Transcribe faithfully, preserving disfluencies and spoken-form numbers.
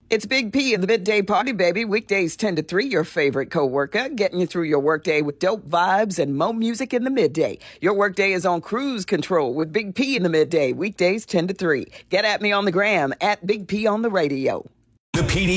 It's Big P in the Midday Party, baby. Weekdays ten to three, your favorite coworker, getting you through your workday with dope vibes and mo music in the midday. Your workday is on cruise control with Big P in the midday. Weekdays ten to three. Get at me on the gram, at Big P on the radio. The P D